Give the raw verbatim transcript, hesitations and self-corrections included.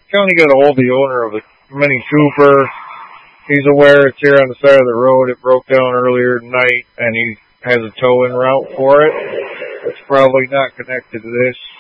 county got a hold of the owner of the Mini Cooper. He's aware it's here on the side of the road. It broke down earlier tonight, and he has a tow-in route for it. It's probably not connected to this.